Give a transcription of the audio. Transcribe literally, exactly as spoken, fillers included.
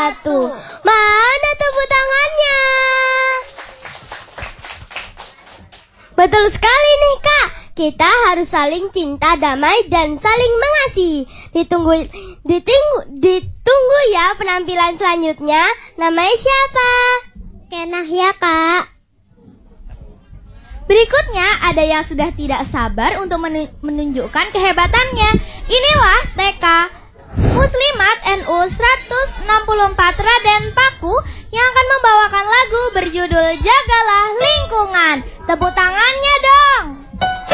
satu. Mana tepuk tangannya? Betul sekali nih Kak. Kita harus saling cinta, damai, dan saling mengasihi. Ditunggu, ditunggu, ditunggu ya penampilan selanjutnya. Namanya siapa? Kenah ya Kak. Berikutnya ada yang sudah tidak sabar untuk menunjukkan kehebatannya. Inilah T K Muslimat N U seratus enam puluh empat Raden Paku yang akan membawakan lagu berjudul Jagalah Lingkungan. Tepuk tangannya dong.